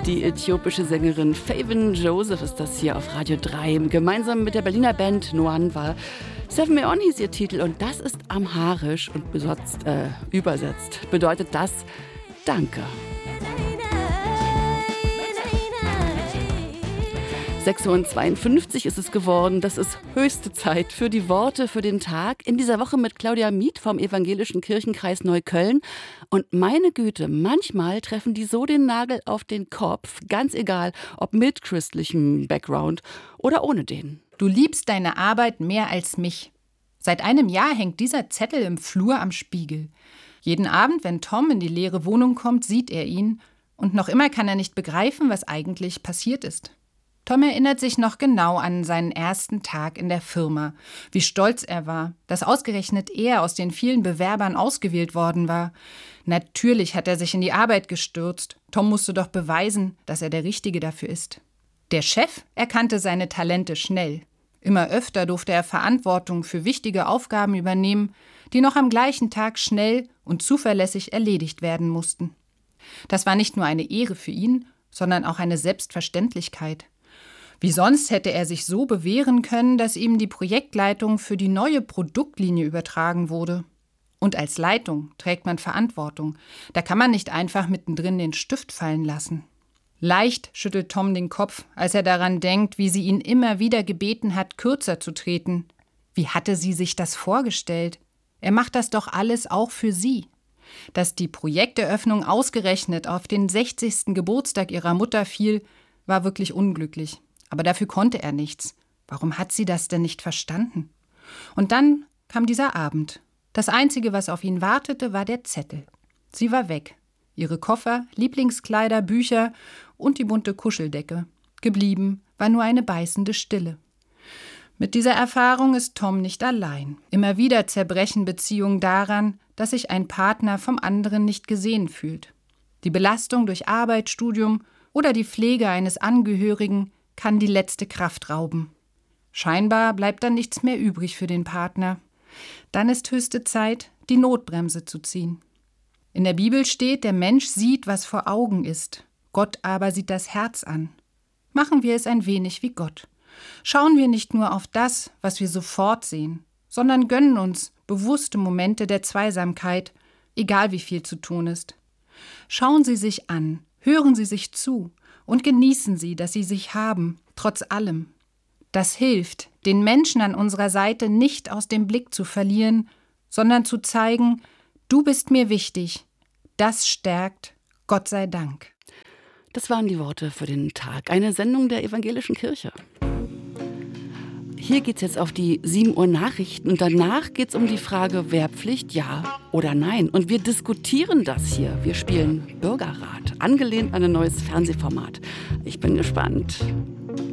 Die äthiopische Sängerin Favin Joseph ist das hier auf Radio 3. Gemeinsam mit der Berliner Band Noanwa. Seven Me On hieß ihr Titel und das ist amharisch und übersetzt bedeutet das Danke. 6:52 Uhr ist es geworden. Das ist höchste Zeit für die Worte für den Tag. In dieser Woche mit Claudia Mieth vom Evangelischen Kirchenkreis Neukölln. Und meine Güte, manchmal treffen die so den Nagel auf den Kopf. Ganz egal, ob mit christlichem Background oder ohne den. Du liebst deine Arbeit mehr als mich. Seit einem Jahr hängt dieser Zettel im Flur am Spiegel. Jeden Abend, wenn Tom in die leere Wohnung kommt, sieht er ihn. Und noch immer kann er nicht begreifen, was eigentlich passiert ist. Tom erinnert sich noch genau an seinen ersten Tag in der Firma. Wie stolz er war, dass ausgerechnet er aus den vielen Bewerbern ausgewählt worden war. Natürlich hat er sich in die Arbeit gestürzt. Tom musste doch beweisen, dass er der Richtige dafür ist. Der Chef erkannte seine Talente schnell. Immer öfter durfte er Verantwortung für wichtige Aufgaben übernehmen, die noch am gleichen Tag schnell und zuverlässig erledigt werden mussten. Das war nicht nur eine Ehre für ihn, sondern auch eine Selbstverständlichkeit. Wie sonst hätte er sich so bewähren können, dass ihm die Projektleitung für die neue Produktlinie übertragen wurde. Und als Leitung trägt man Verantwortung. Da kann man nicht einfach mittendrin den Stift fallen lassen. Leicht schüttelt Tom den Kopf, als er daran denkt, wie sie ihn immer wieder gebeten hat, kürzer zu treten. Wie hatte sie sich das vorgestellt? Er macht das doch alles auch für sie. Dass die Projekteröffnung ausgerechnet auf den 60. Geburtstag ihrer Mutter fiel, war wirklich unglücklich. Aber dafür konnte er nichts. Warum hat sie das denn nicht verstanden? Und dann kam dieser Abend. Das Einzige, was auf ihn wartete, war der Zettel. Sie war weg. Ihre Koffer, Lieblingskleider, Bücher und die bunte Kuscheldecke. Geblieben war nur eine beißende Stille. Mit dieser Erfahrung ist Tom nicht allein. Immer wieder zerbrechen Beziehungen daran, dass sich ein Partner vom anderen nicht gesehen fühlt. Die Belastung durch Arbeit, Studium oder die Pflege eines Angehörigen kann die letzte Kraft rauben. Scheinbar bleibt dann nichts mehr übrig für den Partner. Dann ist höchste Zeit, die Notbremse zu ziehen. In der Bibel steht, der Mensch sieht, was vor Augen ist. Gott aber sieht das Herz an. Machen wir es ein wenig wie Gott. Schauen wir nicht nur auf das, was wir sofort sehen, sondern gönnen uns bewusste Momente der Zweisamkeit, egal wie viel zu tun ist. Schauen Sie sich an, hören Sie sich zu und genießen Sie, dass Sie sich haben, trotz allem. Das hilft, den Menschen an unserer Seite nicht aus dem Blick zu verlieren, sondern zu zeigen, du bist mir wichtig. Das stärkt, Gott sei Dank. Das waren die Worte für den Tag. Eine Sendung der Evangelischen Kirche. Hier geht's jetzt auf die 7 Uhr Nachrichten und danach geht's um die Frage Wehrpflicht, ja oder nein. Und wir diskutieren das hier. Wir spielen Bürgerrat, angelehnt an ein neues Fernsehformat. Ich bin gespannt.